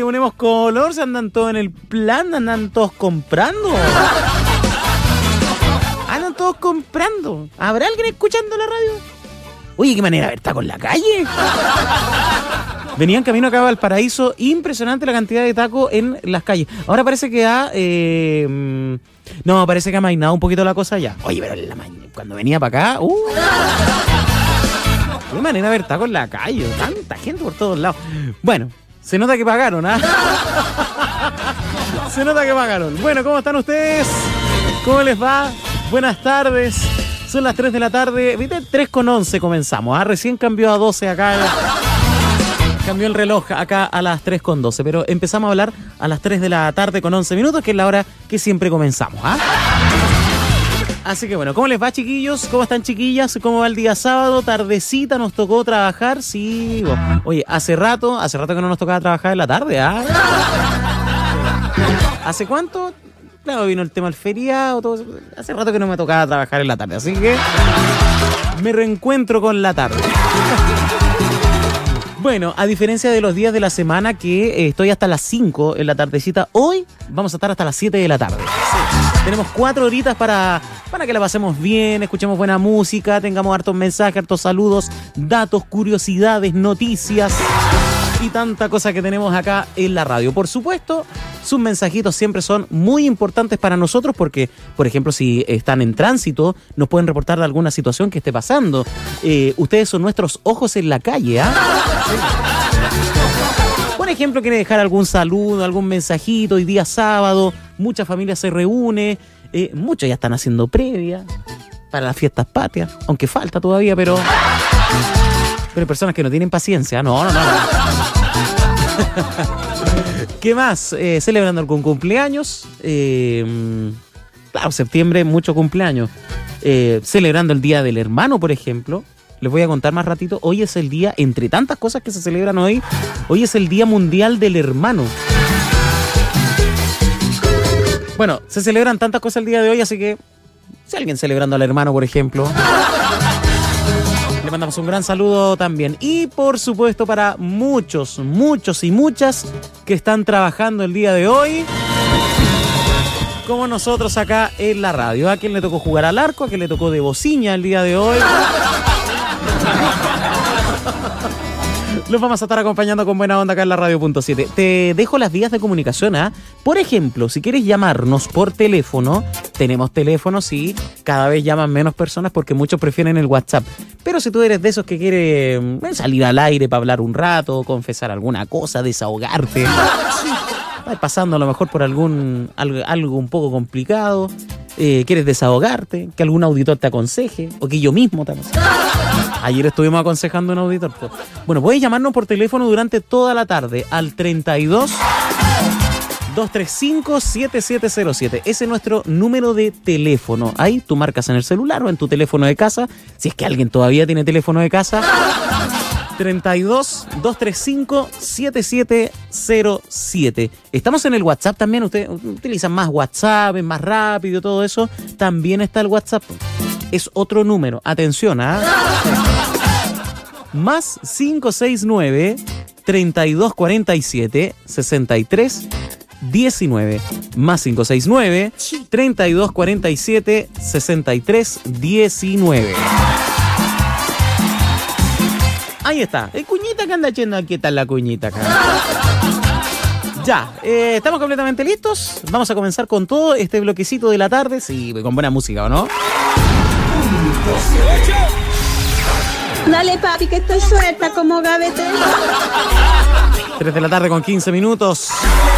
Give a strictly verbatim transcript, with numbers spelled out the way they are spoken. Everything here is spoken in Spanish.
ponemos color, se andan todos en el plan, andan todos comprando. Andan todos comprando. ¿Habrá alguien escuchando la radio? Oye, qué manera de ver tacos en la calle. Venían camino acá a Valparaíso, impresionante la cantidad de tacos en las calles. Ahora parece que ha... Eh, no, parece que ha mainado un poquito la cosa ya. Oye, pero en la mañana, cuando venía para acá... Uh, qué manera de ver tacos en la calle. Tanta gente por todos lados. Bueno, se nota que pagaron, ¿ah? Se nota que pagaron. Bueno, ¿cómo están ustedes? ¿Cómo les va? Buenas tardes. Son las tres de la tarde. ¿Viste? tres con once comenzamos. ¿Ah? Recién cambió a doce acá. Cambió el reloj acá a las tres con doce. Pero empezamos a hablar a las tres de la tarde con once minutos, que es la hora que siempre comenzamos. ¿Ah? Así que bueno, ¿cómo les va, chiquillos? ¿Cómo están, chiquillas? ¿Cómo va el día sábado? Tardecita, nos tocó trabajar. Sí. Oye, hace rato, hace rato que no nos tocaba trabajar en la tarde. ¿Ah? ¿Hace cuánto? Claro, vino el tema del feriado, todo eso. Hace rato que no me tocaba trabajar en la tarde, así que me reencuentro con la tarde. Bueno, a diferencia de los días de la semana que eh, estoy hasta las cinco en la tardecita, hoy vamos a estar hasta las siete de la tarde. Sí. Tenemos cuatro horitas para, para que la pasemos bien, escuchemos buena música, tengamos hartos mensajes, hartos saludos, datos, curiosidades, noticias y tanta cosa que tenemos acá en la radio. Por supuesto, sus mensajitos siempre son muy importantes para nosotros porque, por ejemplo, si están en tránsito, nos pueden reportar de alguna situación que esté pasando. Eh, ustedes son nuestros ojos en la calle, ¿ah? Sí. Por ejemplo, quiere dejar algún saludo, algún mensajito, hoy día sábado, mucha familia se reúne, eh, muchos ya están haciendo previa para las fiestas patrias, aunque falta todavía, pero... Pero hay personas que no tienen paciencia. No, no, no. no. ¿Qué más? Eh, celebrando algún cumpleaños. Eh, claro, septiembre, mucho cumpleaños. Eh, celebrando el Día del Hermano, por ejemplo. Les voy a contar más ratito. Hoy es el día, entre tantas cosas que se celebran hoy, hoy es el Día Mundial del Hermano. Bueno, se celebran tantas cosas el día de hoy, así que si alguien celebrando al hermano, por ejemplo... Le mandamos un gran saludo también. Y por supuesto para muchos, muchos y muchas que están trabajando el día de hoy, como nosotros acá en la radio. A quien le tocó jugar al arco, a quien le tocó de bociña el día de hoy. Los vamos a estar acompañando con buena onda acá en la radio punto siete. Te dejo las vías de comunicación, ¿ah? ¿eh? Por ejemplo, si quieres llamarnos por teléfono, tenemos teléfonos y cada vez llaman menos personas porque muchos prefieren el WhatsApp. Pero si tú eres de esos que quiere salir al aire para hablar un rato, confesar alguna cosa, desahogarte, estás pasando a lo mejor por algún algo, algo un poco complicado, eh, quieres desahogarte, que algún auditor te aconseje o que yo mismo te aconseje. Ayer estuvimos aconsejando a un auditor. Bueno, puedes llamarnos por teléfono durante toda la tarde al treinta y dos, dos treinta y cinco, setenta y siete cero siete. Ese es nuestro número de teléfono. Ahí tú marcas en el celular o en tu teléfono de casa. Si es que alguien todavía tiene teléfono de casa. treinta y dos, dos treinta y cinco, setenta y siete cero siete. Estamos en el WhatsApp también. Ustedes utilizan más WhatsApp, es más rápido, todo eso. También está el WhatsApp. Es otro número. Atención, ¿ah? Más cinco seis nueve, treinta y dos cuarenta y siete, sesenta y tres diecinueve. Más cinco seis nueve, treinta y dos cuarenta y siete, sesenta y tres diecinueve. Ahí está. El cuñita que anda haciendo aquí, está la cuñita acá. Ya, eh, ¿estamos completamente listos? Vamos a comenzar con todo este bloquecito de la tarde. Sí, con buena música, ¿o no? Dale, papi, que estoy suelta como gavete. tres de la tarde con quince minutos.